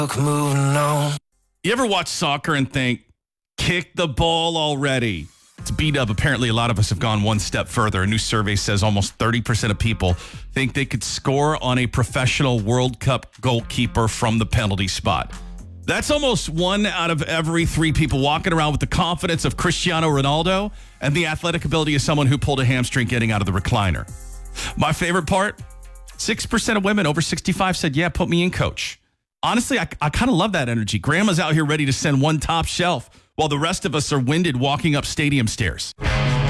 moving on. You ever watch soccer and think, kick the ball already? It's beat up. Apparently, a lot of us have gone one step further. A new survey says almost 30% of people think they could score on a professional World Cup goalkeeper from the penalty spot. That's almost 1 out of every 3 people walking around with the confidence of Cristiano Ronaldo and the athletic ability of someone who pulled a hamstring getting out of the recliner. My favorite part, 6% of women over 65 said, yeah, put me in, coach. Honestly, I kind of love that energy. Grandma's out here ready to send one top shelf while the rest of us are winded walking up stadium stairs.